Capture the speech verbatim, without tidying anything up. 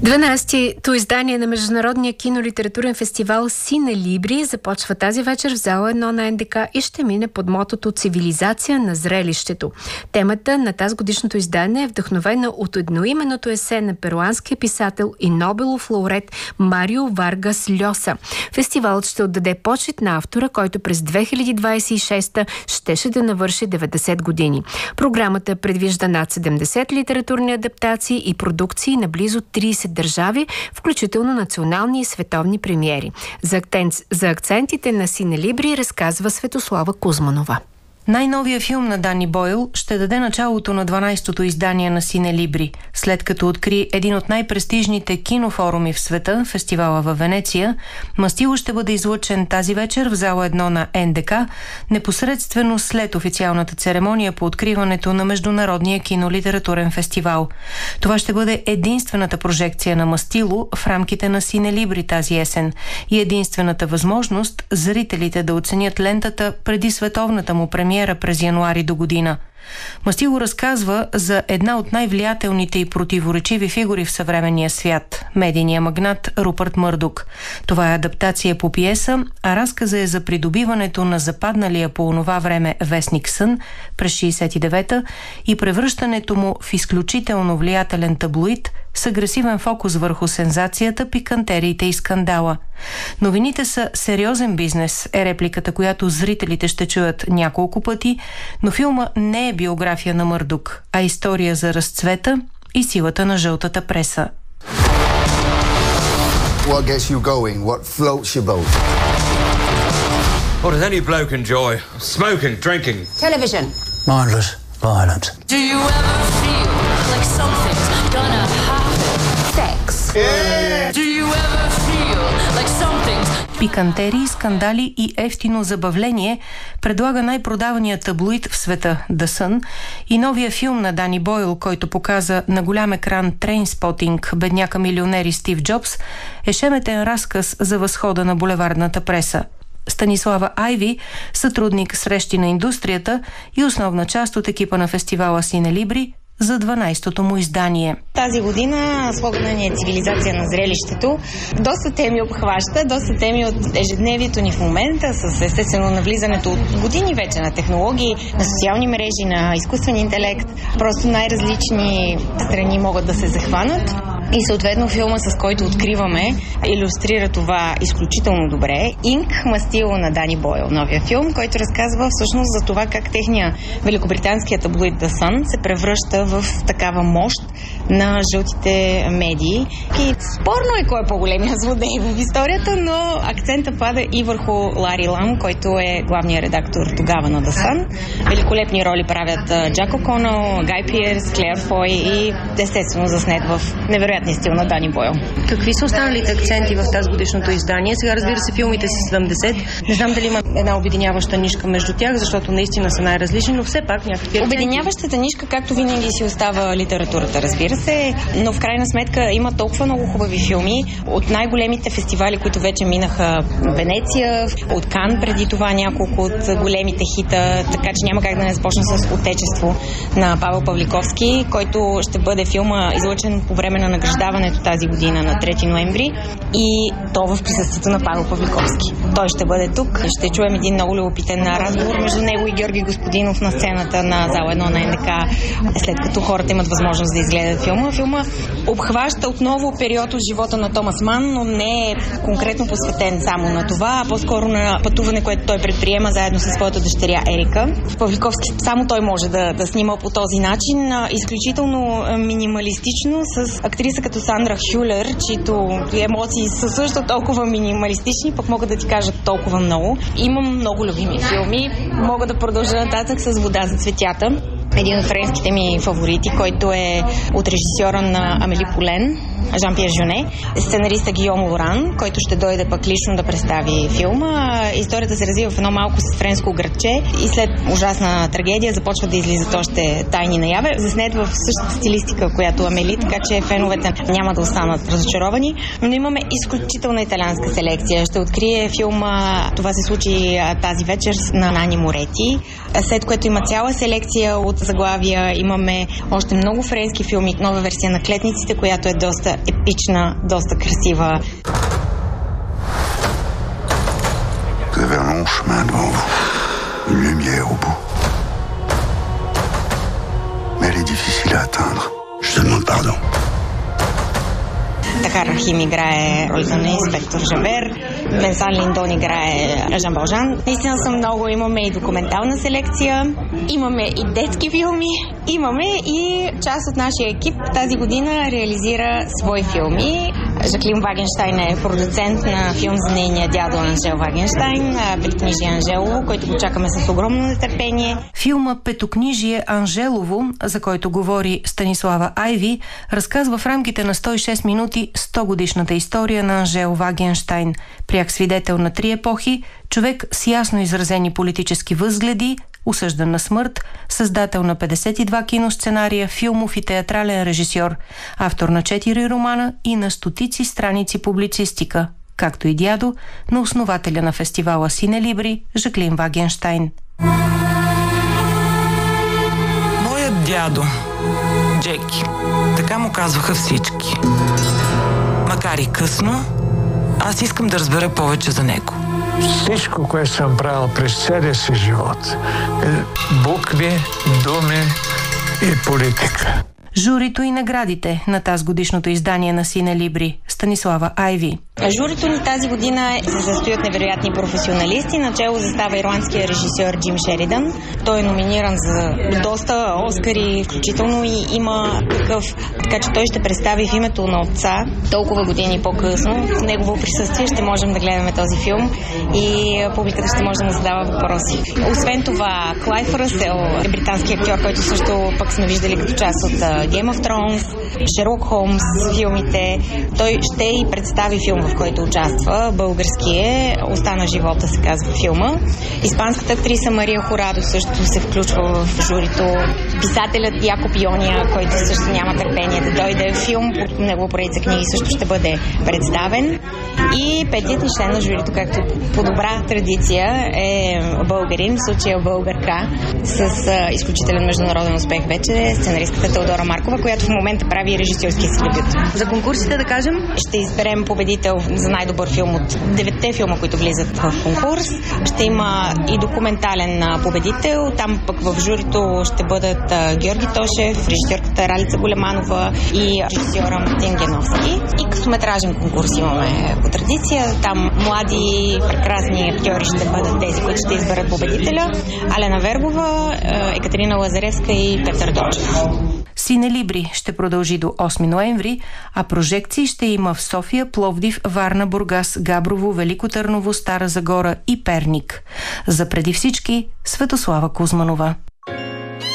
дванадесетото издание на Международния кинолитературен фестивал Сине Либри започва тази вечер в зала едно на Ен Де Ка и ще мине под мотото «Цивилизация на зрелището». Темата на тази годишното издание е вдъхновена от едноименното есе на перуанския писател и Нобелов лауреат Марио Варгас Льоса. Фестивалът ще отдаде почит на автора, който през две хиляди двадесет и шеста щеше да навърши деветдесет години. Програмата предвижда над седемдесет литературни адаптации и продукции на близо тридесет държави, включително национални и световни премиери. За, акцент, за акцентите на Сине Либри разказва Светослава Кузманова. Най-новия филм на Дани Бойл ще даде началото на дванадесетото издание на Сине Либри, след като откри един от най-престижните кинофоруми в света, фестивала във Венеция. Мастило ще бъде излъчен тази вечер в зала едно на Ен Де Ка, непосредствено след официалната церемония по откриването на Международния кинолитературен фестивал. Това ще бъде единствената прожекция на Мастило в рамките на Сине Либри тази есен и единствената възможност зрителите да оценят лентата преди световната му премиера през януари до година. Мастило разказва за една от най-влиятелните и противоречиви фигури в съвременния свят – медийния магнат Рупърт Мърдок. Това е адаптация по пиеса, а разказа е за придобиването на западналия по онова време вестник Сън през шейсет и девета и превръщането му в изключително влиятелен таблоид с агресивен фокус върху сензацията, пикантериите и скандала. Новините са сериозен бизнес, е репликата, която зрителите ще чуят няколко пъти, но филма не е биография на Мърдок, а история за разцвета и силата на жълтата преса. What gets you going? What floats your boat? What does any bloke enjoy? Smoking, drinking. Television. Mindless violence. Do you ever feel like something's gonna happen? Sex. Yeah. Do you ever feel like something's... Пикантерии, скандали и ефтино забавление предлага най-продаваният таблоид в света The Sun и новия филм на Дани Бойл, който показа на голям екран Трейнспотинг, бедняка милионер и Стив Джобс, е шеметен разказ за възхода на булевардната преса. Станислава Айви, сътрудник срещи на индустрията и основна част от екипа на фестивала Сине Либри, за дванадесетото му издание. Тази година слоганът ни е «Цивилизация на зрелището». Доста теми обхваща, доста теми от ежедневието ни в момента, с естествено навлизането от години вече на технологии, на социални мрежи, на изкуствен интелект. Просто най-различни страни могат да се захванат. И съответно филма, с който откриваме, илюстрира това изключително добре. Инк, Мастило на Дани Бойл, новия филм, който разказва всъщност за това как техния великобританския таблоид The Sun се превръща в такава мощ на жълтите медии. И спорно е кой е по-големия злодей в историята, но акцента пада и върху Лари Лам, който е главният редактор тогава на The Sun. Великолепни роли правят Джак О'Конъл, Гай Пиърс, Клеър Фой и естествено заснет в невероятния стил на Дани Бойл. Какви са останалите акценти в тази годишното издание? Сега, разбира се, филмите са седемдесет. Не знам дали има една обединяваща нишка между тях, защото наистина са най-различни, но все пак някакви акценти. Обединяващата нишка, както винаги, си остава литературата, разбира се, но в крайна сметка има толкова много хубави филми от най-големите фестивали, които вече минаха в Венеция, от Кан преди това няколко от големите хита, така че няма как да не започна с Отечество на Павел Павликовски, който ще бъде филма излъчен по време на награждаването тази година на трети ноември и то в присъствието на Павел Павликовски. Той ще бъде тук. Ще чуем един много любопитен разговор между него и Георги Господинов на сцената на зала едно на Ен Де Ка, след като хората имат възможност да изгледат филма. Филма обхваща отново период от живота на Томас Ман, но не е конкретно посветен само на това, а по-скоро на пътуване, което той предприема заедно със своята дъщеря Ерика. Павликовски само той може да, да снима по този начин, изключително минималистично, с актриса като Сандра Хюлер, чието емоции са също толкова минималистични, пък могат да ти кажат толкова много. Имам много любими филми. Мога да продължа нататък с Вода за цветята. Един от френските ми фаворити, който е от режисьора на Амели Полен, Жан-Пьер Жюне, сценариста Гийом Лоран, който ще дойде пък лично да представи филма. Историята се развива в едно малко френско градче и след ужасна трагедия започват да излизат още тайни наяве. Заснет в същата стилистика, която Амели, така че феновете няма да останат разочаровани. Но имаме изключителна италианска селекция. Ще открие филма, това се случи тази вечер, на Нани Морети, след което има цяла селекция от заглавия. Имаме още много френски филми, нова версия на Клетниците, която е доста доста епична, доста красива. Vous avez un long chemin devant vous. Une lumière au bout. Mais elle est difficile à atteindre. Je te demande pardon. Тахар Рахим играе ролята на инспектор Жавер, Бенсан Линдон играе Жан Балжан. Наистина са много. Имаме и документална селекция, имаме и детски филми, имаме и част от нашия екип тази година реализира свои филми. Жаклин Вагенщайн е продуцент на филм за нейния дядо Анжел Вагенщайн, Петокнижие Анжелово, който го чакаме с огромно нетърпение. Филма Петокнижие Анжелово, за който говори Станислава Айви, разказва в рамките на сто и шест минути сто годишната история на Анжел Вагенщайн, пряк свидетел на три епохи, човек с ясно изразени политически възгледи, осъждан на смърт, създател на петдесет и два киносценария, филмов и театрален режисьор, автор на четири романа и на стотици страници публицистика, както и дядо на основателя на фестивала Сине Либри Жаклин Вагенщайн. Моят дядо, Джеки, така му казваха всички. Макар и късно, аз искам да разбера повече за него. Всичко, което съм правил през целия си живот, е букви, думи и политика. Журито и наградите на тази годишното издание на Сине Либри Станислава Айви. Журито ни тази година се състои от невероятни професионалисти. Начело застава ирландския режисьор Джим Шеридан. Той е номиниран за доста Оскари, включително и има такъв. Така че той ще представи в името на отца толкова години по-късно. В негово присъствие ще можем да гледаме този филм и публиката ще може да му задава въпроси. Освен това, Клайв Ръсел е британски актьор, който също пък сме виждали като част от Game of Thrones, Шерлок Холмс, филмите. Той ще и представи филм, в който участва. Български е "Остана живота" се казва филма. Испанската актриса Мария Хорадо също се включва в журито. Писателят Якоб Йония, който също няма търпение да дойде. Филм от негова поредица книги също ще бъде представен. И петият ни член на журито, както по добра традиция, е българин, в случая българка, с изключителен международен успех вече, сценаристката Теодора Маркова, която в момента прави режисьорския си дебют. За конкурсите, да кажем, ще изберем победител за най-добър филм от деветте филма, които влизат в конкурс. Ще има и документален победител. Там пък в журито ще бъдат Георги Тошев, режисьорката Ралица Големанова и режисьора Мартин Геновски. И късометражен конкурс имаме по традиция. Там млади, прекрасни актьори ще бъдат тези, които ще изберат победителя. Алена Вербова, Екатерина Лазаревска и Петър Дочев. Сине Либри ще продължи до осми ноември, а прожекции ще има в София, Пловдив, Варна, Бургас, Габрово, Велико Търново, Стара Загора и Перник. За преди всички Светослава Кузманова.